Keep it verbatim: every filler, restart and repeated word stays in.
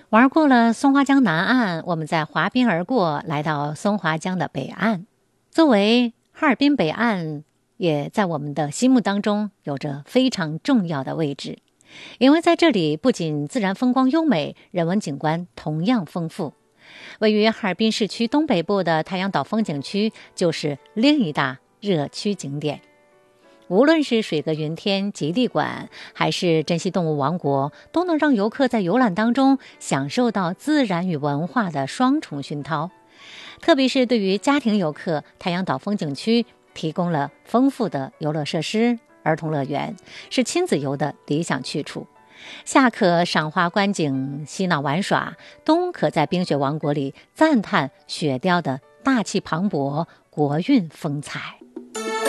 玩过了松花江南岸，我们再滑冰而过，来到松花江的北岸。作为哈尔滨北岸，也在我们的心目当中有着非常重要的位置，因为在这里不仅自然风光优美，人文景观同样丰富。位于哈尔滨市区东北部的太阳岛风景区就是另一大热区景点。无论是水阁云天极地馆，还是珍稀动物王国，都能让游客在游览当中享受到自然与文化的双重熏陶。特别是对于家庭游客，太阳岛风景区提供了丰富的游乐设施，儿童乐园是亲子游的理想去处。夏可赏花观景、嬉闹玩耍，冬可在冰雪王国里赞叹雪雕的大气磅礴、国韵风采。